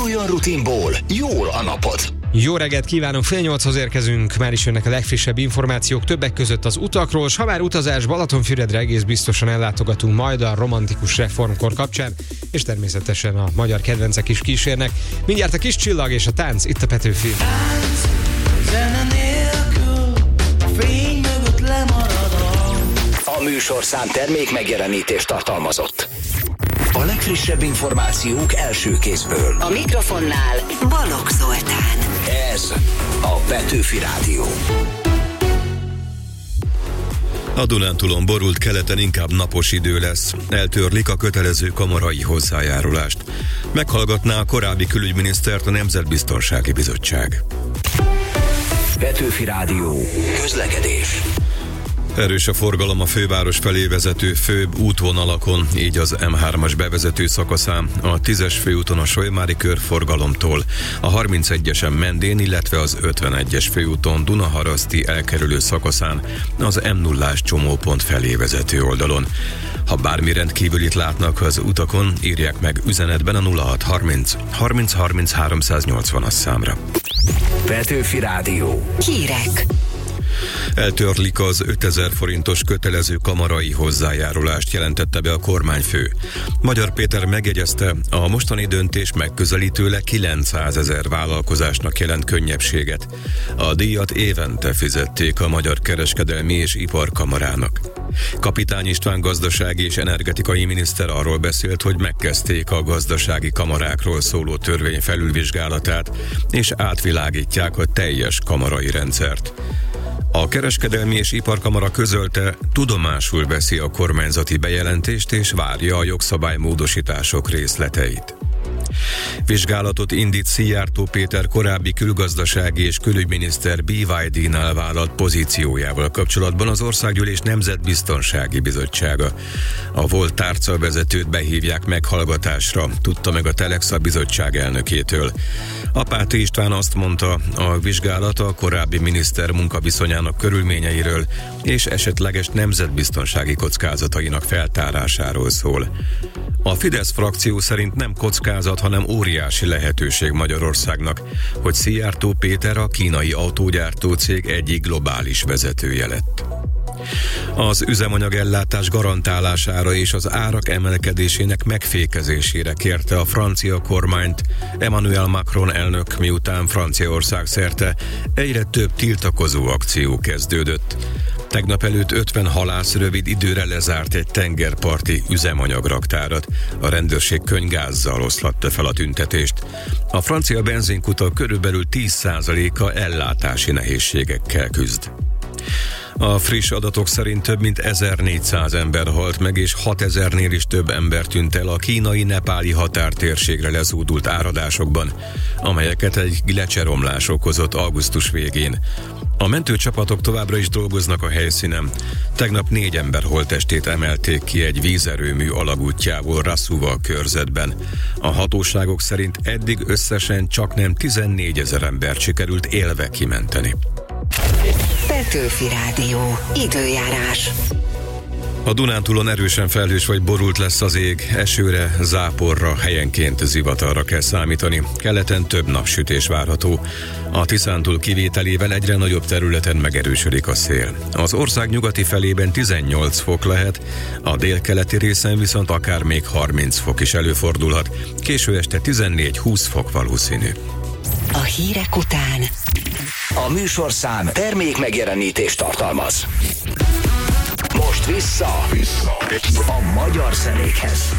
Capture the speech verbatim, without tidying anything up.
Induljon rutinból, jól a napod! Jó reggelt kívánok, fél nyolchoz érkezünk, már is jönnek a legfrissebb információk, többek között az utakról, s ha már utazás, Balatonfüredre egész biztosan ellátogatunk majd a romantikus reformkor kapcsán, és természetesen a magyar kedvencek is kísérnek. Mindjárt a kis csillag és a tánc, itt a Petőfi. Tánc, zene nélkül, a fény mögött lemaradom. A műsorszám termék megjelenítést tartalmazott. A legfrissebb információk első kézből. A mikrofonnál Balogh Zoltán. Ez a Petőfi Rádió. A Dunántúlon borult, keleten inkább napos idő lesz. Eltörlik a kötelező kamarai hozzájárulást. Meghallgatná a korábbi külügyminisztert a Nemzetbiztonsági Bizottság. Petőfi Rádió. Közlekedés. Erős a forgalom a főváros felé vezető főbb útvonalakon, így az em hármas bevezető szakaszán, a tízes főúton a Solymári körforgalomtól, a harmincegyesen Mendén, illetve az ötvenegyes főúton Dunaharaszti elkerülő szakaszán, az em nullás csomópont felé vezető oldalon. Ha bármi rendkívülit látnak az utakon, írják meg üzenetben a nulla hat harminc harminc harminc háromszáznyolcvanas számra. Petőfi Rádió. Hírek. Eltörlik az ötezer forintos kötelező kamarai hozzájárulást, jelentette be a kormányfő. Magyar Péter megjegyezte, a mostani döntés megközelítőleg kilencszázezer vállalkozásnak jelent könnyebbséget. A díjat évente fizették a Magyar Kereskedelmi és Iparkamarának. Kapitány István gazdasági és energetikai miniszter arról beszélt, hogy megkezdték a gazdasági kamarákról szóló törvény felülvizsgálatát, és átvilágítják a teljes kamarai rendszert. A Kereskedelmi és Iparkamara közölte, tudomásul veszi a kormányzati bejelentést és várja a jogszabálymódosítások részleteit. Vizsgálatot indít Szijjártó Péter korábbi külgazdasági és külügyminiszter bé vé dé-nál vállalt pozíciójával kapcsolatban az Országgyűlés Nemzetbiztonsági Bizottsága. A volt tárcavezetőt behívják meghallgatásra, tudta meg a Telexa bizottság elnökétől. Apáti István azt mondta, a vizsgálat a korábbi miniszter munkaviszonyának körülményeiről és esetleges nemzetbiztonsági kockázatainak feltárásáról szól. A Fidesz frakció szerint nem kockázat, hanem óriási lehetőség Magyarországnak, hogy Szijjártó Péter a kínai autógyártó cég egyik globális vezetője lett. Az üzemanyagellátás garantálására és az árak emelkedésének megfékezésére kérte a francia kormányt Emmanuel Macron elnök, miután Franciaország szerte egyre több tiltakozó akció kezdődött. Tegnap előtt ötven halász rövid időre lezárt egy tengerparti üzemanyagraktárat. A rendőrség könnygázzal oszlatta fel a tüntetést. A francia benzinkutak körülbelül tíz százaléka ellátási nehézségekkel küzd. A friss adatok szerint több mint ezernégyszáz ember halt meg, és hatezernél is több ember tűnt el a kínai-nepáli határtérségre lezúdult áradásokban, amelyeket egy glecseromlás okozott augusztus végén. A mentőcsapatok továbbra is dolgoznak a helyszínen. Tegnap négy ember holttestét emelték ki egy vízerőmű alagútjából Rasuva körzetben. A hatóságok szerint eddig összesen csaknem tizennégyezer embert sikerült élve kimenteni. Petőfi Rádió. Időjárás. A Dunántúlon erősen felhős vagy borult lesz az ég, esőre, záporra, helyenként zivatarra kell számítani. Keleten több napsütés várható. A Tiszántúl kivételével egyre nagyobb területen megerősödik a szél. Az ország nyugati felében tizennyolc fok lehet, a délkeleti részen viszont akár még harminc fok is előfordulhat. Késő este tizennégy-húsz fok valószínű. A hírek után A műsorszám termék megjelenítést tartalmaz. Most vissza, vissza. a magyar zenékhez.